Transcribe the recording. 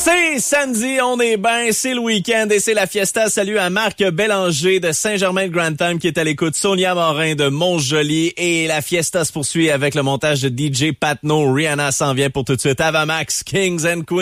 C'est samedi, on est ben, c'est le week-end et c'est la fiesta. Salut à Marc Bélanger de Saint-Germain-de-Grantham qui est à l'écoute, Sonia Morin de Montjoli et la fiesta se poursuit avec le montage de DJ Patno. Rihanna s'en vient pour tout de suite. Ava Max, Kings and Queens.